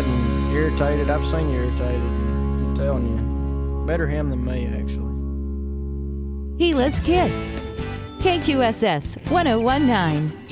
mad and irritated. I've seen you irritated. I'm telling you. Better him than me, actually. Gila's Kiss. KQSS 1019.